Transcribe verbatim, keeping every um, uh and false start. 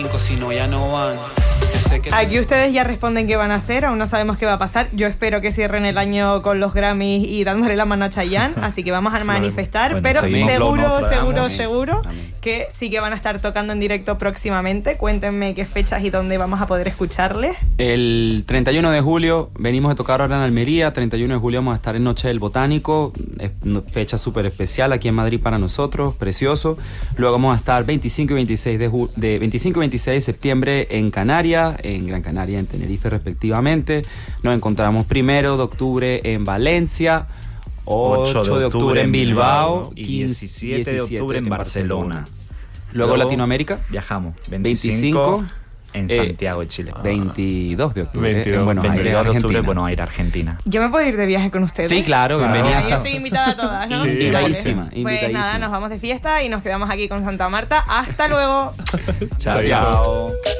Si no, ya no van. Que... Aquí ustedes ya responden qué van a hacer, aún no sabemos qué va a pasar. Yo espero que cierren el año con los Grammys y dándole la mano a Chayanne, así que vamos a manifestar, bueno, pero seguimos, seguro, no seguro, amén. seguro amén. que sí que van a estar tocando en directo próximamente. Cuéntenme qué fechas y dónde vamos a poder escucharles. El treinta y uno de julio venimos a tocar ahora en Almería, treinta y uno de julio vamos a estar en Noche del Botánico, es fecha súper especial aquí en Madrid para nosotros, precioso. Luego vamos a estar veinticinco y veintiséis de, ju- de veinticinco y veintiséis de septiembre en Canarias, en Gran Canaria, en Tenerife respectivamente. Nos encontramos primero de octubre en Valencia, ocho de octubre en Bilbao y diecisiete de octubre en Barcelona. Luego, Luego Latinoamérica, viajamos veinticinco en Santiago de Chile. veintidós de octubre veintidós, en Buenos Aires, veintidós de octubre Argentina. en Buenos Aires, Argentina. Yo me puedo ir de viaje con ustedes. Sí, claro, claro. bienvenida. Yo estoy invitada a todas, ¿no? Sí, sí, invitadísima, vale. invitadísima. Pues nada, nos vamos de fiesta y nos quedamos aquí con Santa Marta. Hasta luego. Chao, chao.